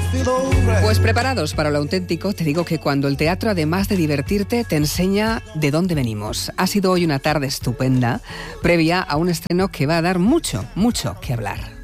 Pues preparados para lo auténtico, te digo que cuando el teatro, además de divertirte, te enseña de dónde venimos. Ha sido hoy una tarde estupenda, previa a un estreno que va a dar mucho que hablar.